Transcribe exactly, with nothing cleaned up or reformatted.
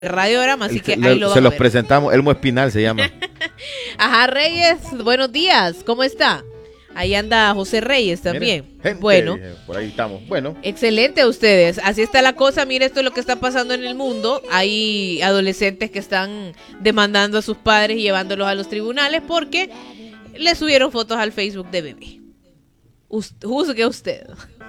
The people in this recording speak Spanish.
Radiograma, así El- que le- ahí lo se van a los ver. presentamos, Elmo Espinal se llama. Ajá, Reyes, buenos días, ¿cómo está? Ahí anda José Reyes también. Mire, gente, Bueno, eh, por ahí estamos. Bueno, excelente a ustedes. Así está la cosa. Mire, esto es lo que está pasando en el mundo. Hay adolescentes que están demandando a sus padres y llevándolos a los tribunales porque le subieron fotos al Facebook de bebé. Us- juzgue usted.